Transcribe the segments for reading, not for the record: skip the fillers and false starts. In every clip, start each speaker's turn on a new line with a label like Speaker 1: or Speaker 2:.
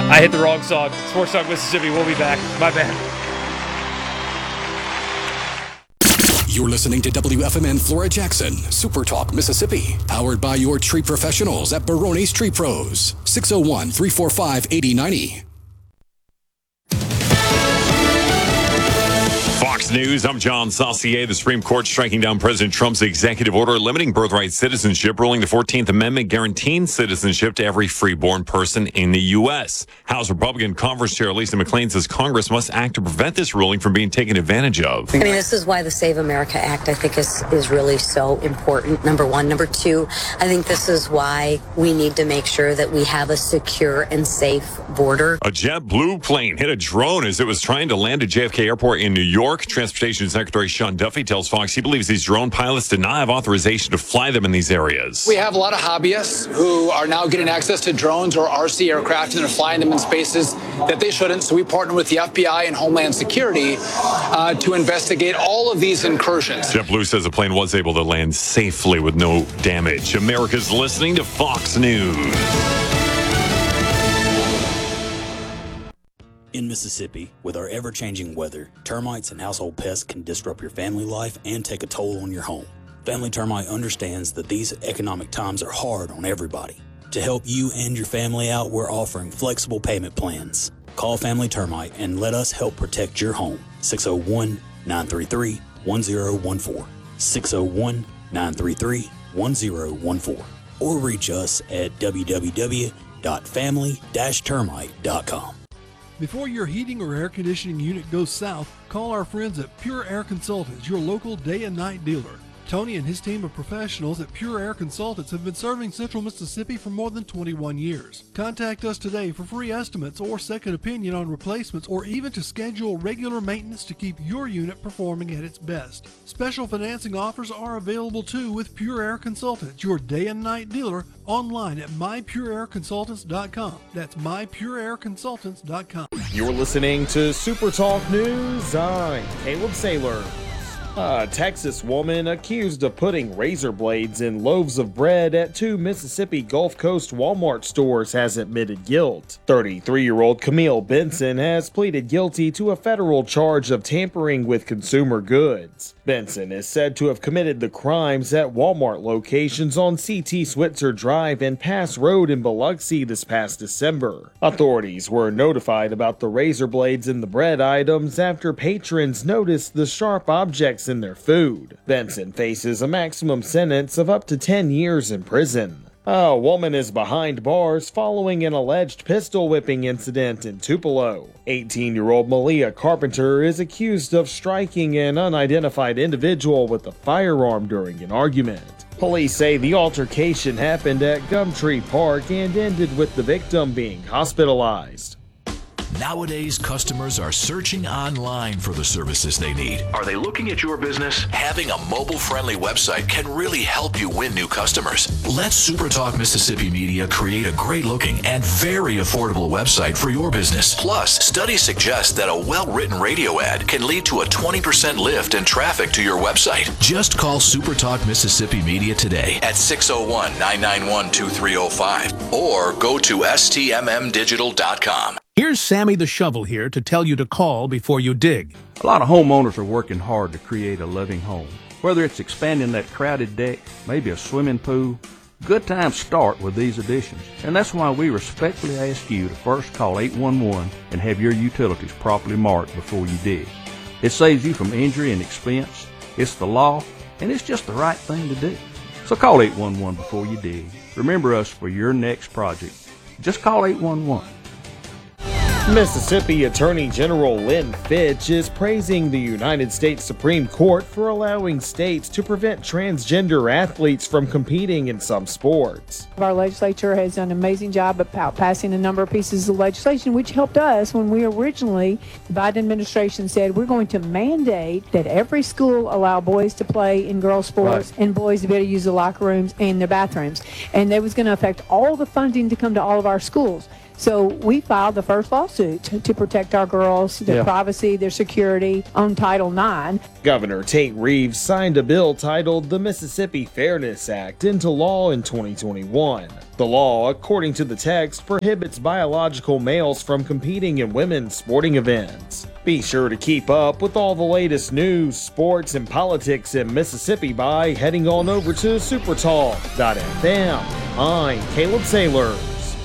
Speaker 1: I hit the wrong song. Sports Talk Mississippi. We'll be back. My bad.
Speaker 2: You're listening to WFMN Flora Jackson, Super Talk Mississippi, powered by your tree professionals at Barone's Tree Pros, 601-345-8090.
Speaker 3: Fox News, I'm John Saucier. The Supreme Court striking down President Trump's executive order limiting birthright citizenship, ruling the 14th Amendment guaranteeing citizenship to every freeborn person in the U.S. House Republican Conference Chair Lisa McClain says Congress must act to prevent this ruling from being taken advantage of.
Speaker 4: I mean, this is why the Save America Act, I think, is really so important, number one. Number two, I think this is why we need to make sure that we have a secure and safe border.
Speaker 3: A JetBlue plane hit a drone as it was trying to land at JFK Airport in New York. Transportation Secretary Sean Duffy tells Fox he believes these drone pilots did not have authorization to fly them in these areas.
Speaker 5: We have a lot of hobbyists who are now getting access to drones or RC aircraft and they're flying them in spaces that they shouldn't. So we partner with the FBI and Homeland Security to investigate all of these incursions.
Speaker 3: JetBlue says the plane was able to land safely with no damage. America's listening to Fox News.
Speaker 6: In Mississippi, with our ever-changing weather, termites and household pests can disrupt your family life and take a toll on your home. Family Termite understands that these economic times are hard on everybody. To help you and your family out, we're offering flexible payment plans. Call Family Termite and let us help protect your home. 601-933-1014. 601-933-1014. Or reach us at www.family-termite.com.
Speaker 7: Before your heating or air conditioning unit goes south, call our friends at Pure Air Consultants, your local day and night dealer. Tony and his team of professionals at Pure Air Consultants have been serving Central Mississippi for more than 21 years. Contact us today for free estimates or second opinion on replacements, or even to schedule regular maintenance to keep your unit performing at its best. Special financing offers are available too with Pure Air Consultants, your day and night dealer, online at mypureairconsultants.com. That's mypureairconsultants.com.
Speaker 8: You're listening to Super Talk News. I'm Caleb Saylor. A Texas woman accused of putting razor blades in loaves of bread at two Mississippi Gulf Coast Walmart stores has admitted guilt. 33-year-old Camille Benson has pleaded guilty to a federal charge of tampering with consumer goods. Benson is said to have committed the crimes at Walmart locations on CT Switzer Drive and Pass Road in Biloxi this past December. Authorities were notified about the razor blades in the bread items after patrons noticed the sharp objects in their food. Benson faces a maximum sentence of up to 10 years in prison. A woman is behind bars following an alleged pistol whipping incident in Tupelo. 18-year-old Malia Carpenter is accused of striking an unidentified individual with a firearm during an argument. Police say the altercation happened at Gumtree Park and ended with the victim being hospitalized.
Speaker 9: Nowadays, customers are searching online for the services they need. Are they looking at your business? Having a mobile-friendly website can really help you win new customers. Let SuperTalk Mississippi Media create a great-looking and very affordable website for your business. Plus, studies suggest that a well-written radio ad can lead to a 20% lift in traffic to your website. Just call SuperTalk Mississippi Media today at 601-991-2305 or go to stmmdigital.com.
Speaker 10: Here's Sammy the Shovel here to tell you to call before you dig.
Speaker 11: A lot of homeowners are working hard to create a living home. Whether it's expanding that crowded deck, maybe a swimming pool, good times start with these additions. And that's why we respectfully ask you to first call 811 and have your utilities properly marked before you dig. It saves you from injury and expense. It's the law, and it's just the right thing to do. So call 811 before you dig. Remember us for your next project. Just call 811.
Speaker 8: Mississippi Attorney General Lynn Fitch is praising the United States Supreme Court for allowing states to prevent transgender athletes from competing in some sports.
Speaker 12: Our legislature has done an amazing job about passing a number of pieces of legislation, which helped us when we originally, the Biden administration said, we're going to mandate that every school allow boys to play in girls' sports and boys to be able to use the locker rooms and their bathrooms. And that was going to affect all the funding to come to all of our schools. So we filed the first lawsuit lawsuit to protect our girls, their privacy, their security on Title IX.
Speaker 8: Governor Tate Reeves signed a bill titled the Mississippi Fairness Act into law in 2021. The law, according to the text, prohibits biological males from competing in women's sporting events. Be sure to keep up with all the latest news, sports, and politics in Mississippi by heading on over to supertalk.fm. I'm Caleb Sailors.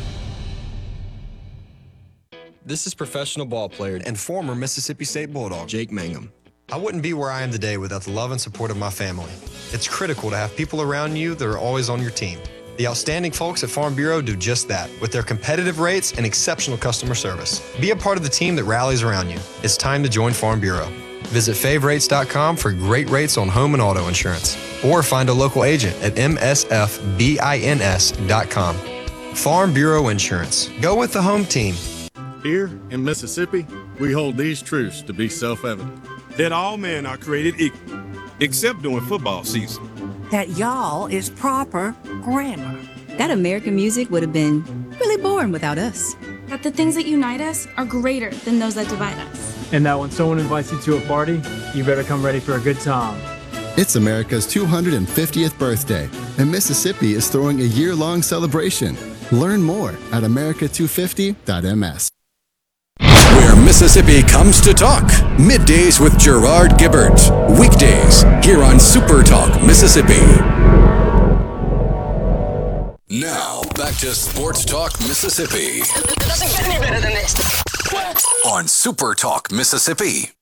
Speaker 13: This is professional ball player and former Mississippi State Bulldog, Jake Mangum. I wouldn't be where I am today without the love and support of my family. It's critical to have people around you that are always on your team. The outstanding folks at Farm Bureau do just that with their competitive rates and exceptional customer service. Be a part of the team that rallies around you. It's time to join Farm Bureau. Visit favrates.com for great rates on home and auto insurance, or find a local agent at msfbins.com. Farm Bureau Insurance. Go with the home team.
Speaker 14: Here in Mississippi, we hold these truths to be self-evident. That all men are created equal, except during football season.
Speaker 15: That y'all is proper grammar.
Speaker 16: That American music would have been really boring without us.
Speaker 17: That the things that unite us are greater than those that divide us.
Speaker 18: And that when someone invites you to a party, you better come ready for a good time.
Speaker 19: It's America's 250th birthday, and Mississippi is throwing a year-long celebration. Learn more at america250.ms.
Speaker 2: Where Mississippi comes to talk. Middays with Gerard Gibbert. Weekdays here on Super Talk Mississippi. Now, back to Sports Talk Mississippi.
Speaker 20: It doesn't get any better than this.
Speaker 2: On Super Talk Mississippi.